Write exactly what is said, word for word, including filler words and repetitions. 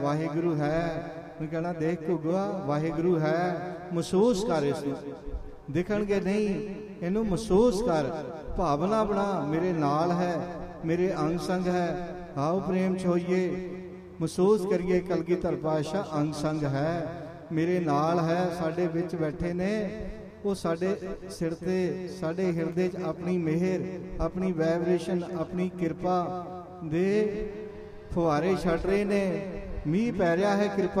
वाहिगुरु है, मैं कहना देख घुगुआ वाहिगुरु है, महसूस कर इस दिखणगे नहीं, इनू महसूस कर, भावना बना मेरे नाल है, मेरे अंग संग है। आओ प्रेम च होइए, महसूस करिए कलगीधर पातशाह अंग संग है, मेरे नाल है, साडे विच बैठे ने, वो साडे सिर ते साडे हिरदे च अपनी मेहर, अपनी वाइब्रेशन, अपनी किरपा दे फुहारे छड़ रहे ने, मीह पै रहा है, कृपा